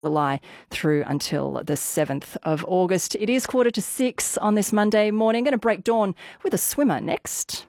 lie through until the 7th of August. It is 5:45 on this Monday morning. Going to break dawn with a swimmer next.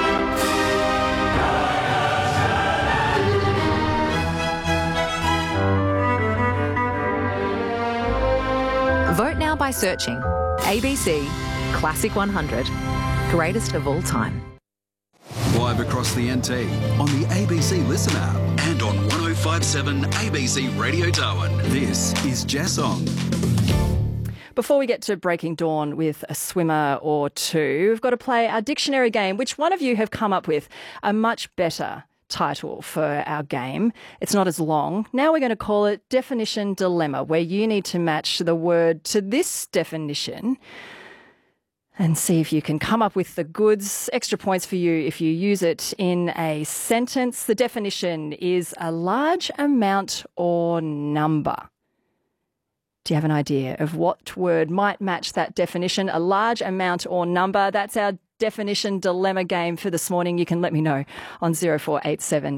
Vote now by searching ABC Classic 100, greatest of all time. Live across the NT on the ABC Listen app and on 105.7 ABC Radio Darwin. This is Jassong. Before we get to breaking dawn with a swimmer or two, we've got to play our dictionary game. Which one of you have come up with a much better title for our game? It's not as long. Now we're going to call it Definition Dilemma, where you need to match the word to this definition and see if you can come up with the goods. Extra points for you if you use it in a sentence. The definition is a large amount or number. Do you have an idea of what word might match that definition? A large amount or number. That's our definition dilemma game for this morning. You can let me know on 0487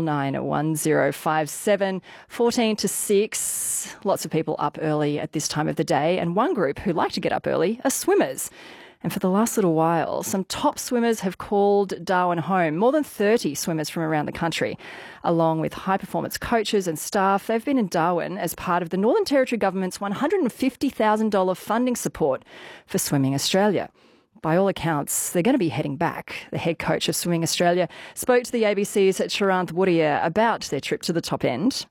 991057. 14 to 6. Lots of people up early at this time of the day, and one group who like to get up early are swimmers. And for the last little while, some top swimmers have called Darwin home. More than 30 swimmers from around the country, along with high-performance coaches and staff. They've been in Darwin as part of the Northern Territory Government's $150,000 funding support for Swimming Australia. By all accounts, they're going to be heading back. The head coach of Swimming Australia spoke to the ABC's Charanth Woodier about their trip to the top end.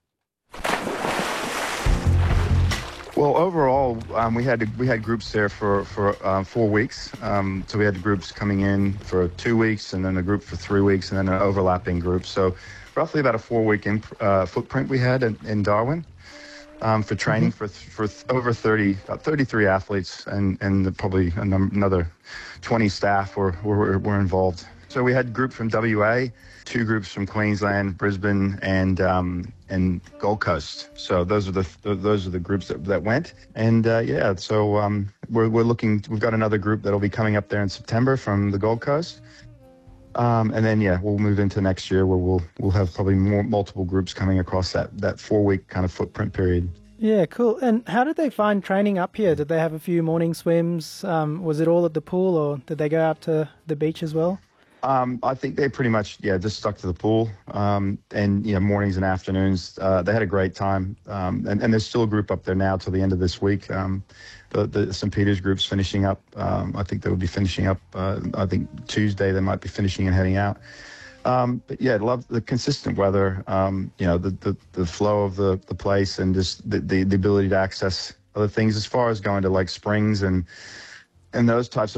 Well, overall, we had groups there for 4 weeks. So we had groups coming in for 2 weeks, and then a group for 3 weeks, and then an overlapping group. So roughly about a 4-week footprint we had in Darwin for training for over 33 athletes, and probably another 20 staff were involved. So we had a group from WA, 2 groups from Queensland, Brisbane, and Gold Coast. So those are the groups that went. And so we're looking. We've got another group that'll be coming up there in September from the Gold Coast. And then we'll move into next year where we'll have probably multiple groups coming across that 4-week kind of footprint period. Yeah, cool. And how did they find training up here? Did they have a few morning swims? Was it all at the pool, or did they go out to the beach as well? I think they pretty much, just stuck to the pool, and, mornings and afternoons. They had a great time, and there's still a group up there now till the end of this week. The St. Peter's group's finishing up. I think they will be finishing up, I think Tuesday they might be finishing and heading out. But love the consistent weather, the flow of the place, and just the ability to access other things as far as going to like springs and those types of